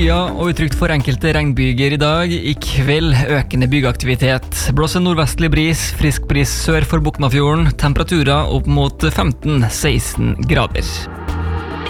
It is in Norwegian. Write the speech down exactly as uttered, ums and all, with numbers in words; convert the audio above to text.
skyer og utrygt for enkelte regnbyger i dag. I kveld økende byggeaktivitet. Blåser nordvestlig bris, frisk bris sør for Boknafjorden. Temperaturer opp mot femten til seksten grader.